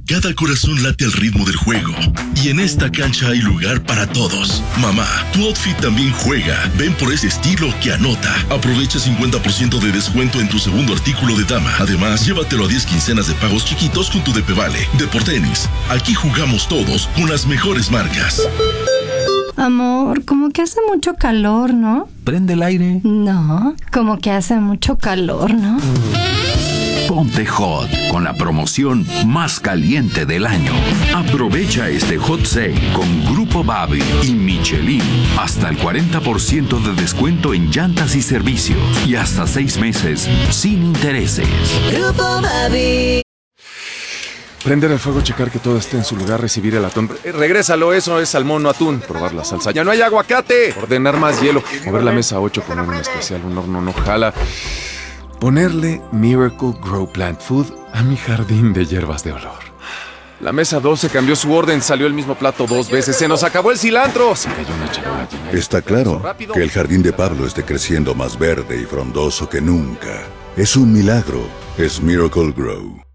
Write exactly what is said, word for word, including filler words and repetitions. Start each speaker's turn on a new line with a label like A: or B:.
A: Cada corazón late al ritmo del juego. Y en esta cancha hay lugar para todos. Mamá, tu outfit también juega. Ven por ese estilo que anota. Aprovecha cincuenta por ciento de descuento en tu segundo artículo de dama. Además, llévatelo a diez quincenas de pagos chiquitos con tu D P Vale. Deportenis. Aquí jugamos todos con las mejores marcas.
B: Amor, como que hace mucho calor, ¿no?
C: Prende el aire.
B: No, como que hace mucho calor, ¿no?
C: Ponte hot con la promoción más caliente del año. Aprovecha este hot sale con Grupo Babi y Michelin. Hasta el cuarenta por ciento de descuento en llantas y servicios. Y hasta seis meses sin intereses.
D: Grupo Babi.
E: Prender el fuego, checar que todo esté en su lugar, recibir el atún. Eh, regrésalo, eso es salmón, no atún. Probar la salsa. ¡Ya no hay aguacate! Ordenar más hielo. Mover la mesa ocho, poner un especial, un horno no jala. Ponerle Miracle Grow Plant Food a mi jardín de hierbas de olor. La mesa doce cambió su orden, salió el mismo plato dos veces. ¡Se nos acabó el cilantro! Se cayó una charola llena de...
F: Está claro que el jardín de Pablo esté creciendo más verde y frondoso que nunca. Es un milagro. Es Miracle Grow.